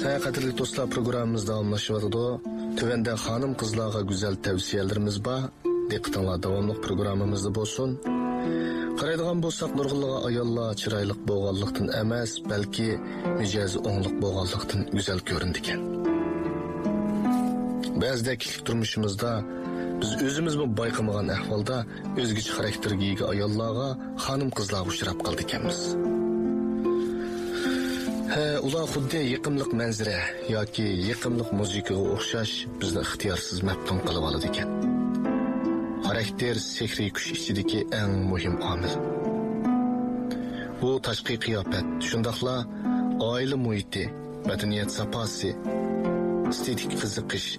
Qadrli do'stlar, programmamiz davomlashyapti. Tövende hanım kızlarga güzel tavsiyelerimiz var. Diqqatinglar davomli programmamizda bo'lsin. Qaraydigan bo'lsak, nurg'unliga ayollar chiroylik bo'lganlikdan emas, balki mijozi o'nglik bo'lganlikdan go'zal ko'rindi ekan. Ba'zida kishilik turmushimizda biz o'zimizmi bayqamagan ahvolda o'zgacha xarakterga ega ayollarga, hanım qizlarga uchrab qoldik ekanmiz. Ular xuddi yiqimliq manzara yoki yiqimliq muzikaga o'xshash bizni ixtiyorsiz maftun qilib oladi ekan. Xarakter sehriy kuch ichidagi eng muhim omil. Bu tashqi qiyofat, shundaqla oila muhiti, madaniyat saposi, estetik qiziqish